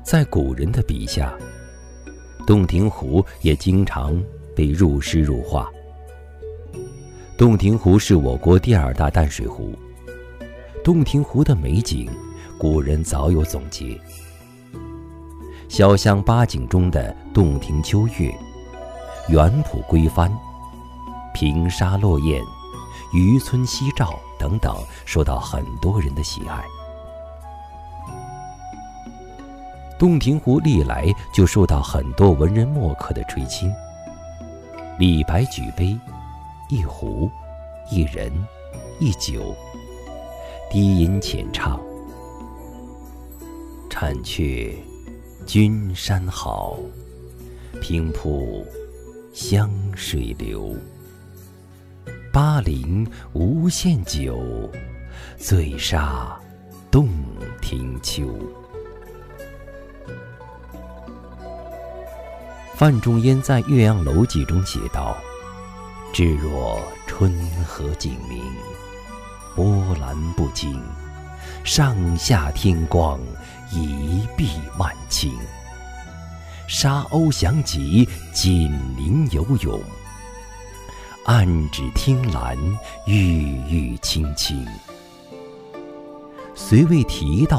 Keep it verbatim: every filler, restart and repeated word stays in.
在古人的笔下，洞庭湖也经常被入诗入画。洞庭湖是我国第二大淡水湖，洞庭湖的美景，古人早有总结。小巷八景中的洞庭秋月、园圃归帆、平沙落雁、渔村夕照等等，受到很多人的喜爱。洞庭湖历来就受到很多文人墨客的垂青。李白举杯，一壶，一人，一酒，低吟浅唱，婵却君山好，平铺湘水流。巴陵无限酒，醉杀洞庭秋。范仲淹在《岳阳楼记》中写道：至若春和景明，波澜不惊，上下天光，一碧万顷。沙鸥翔集，锦鳞游泳，岸芷汀兰，郁郁青青。虽未提到